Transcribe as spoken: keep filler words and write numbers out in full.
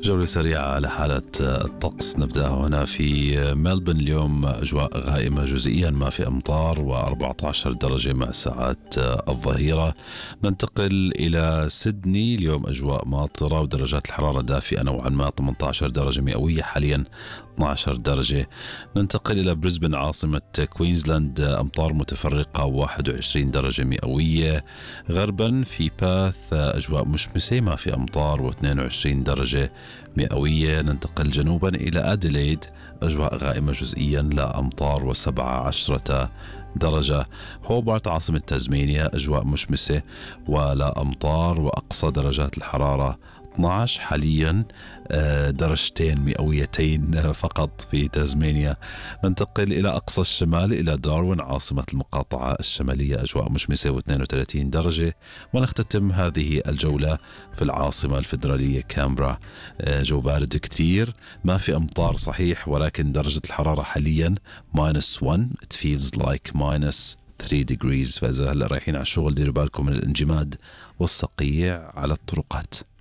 جولة سريعة على حالة الطقس. نبدأ هنا في ملبن. اليوم أجواء غائمة جزئيا، ما في أمطار، وأربعة عشر درجة مع ساعات الظهيرة. ننتقل إلى سيدني. اليوم أجواء ماطرة ودرجات الحرارة دافئة نوعا ما، ثمانية عشر درجة مئوية حاليا، اثني عشر درجة. ننتقل إلى بريسبن عاصمة كوينزلاند، أمطار متفرقة، واحد وعشرين درجة مئوية. غربا في باث أجواء مشمسة، ما في أمطار، واثنين وعشرين درجة مئوية. ننتقل جنوبا إلى أديلايد، أجواء غائمة جزئيا، لا أمطار، وسبعة عشرة درجة. هوبارت عاصمة تازمانيا، أجواء مشمسة ولا أمطار، وأقصى درجات الحرارة اثني عشر حاليا، درجتين مئويتين فقط في تازمانيا. ننتقل إلى أقصى الشمال إلى داروين عاصمة المقاطعة الشمالية، أجواء مشمسة واثنين وثلاثين درجة. ونختتم هذه الجولة في العاصمة الفيدرالية كامبرا، جو بارد كتير، ما في أمطار صحيح، ولكن درجة الحرارة حاليا minus one. It feels like minus three degrees. فإذا هلا رايحين على الشغل ديروا بالكم من الانجماد والصقيع على الطرقات.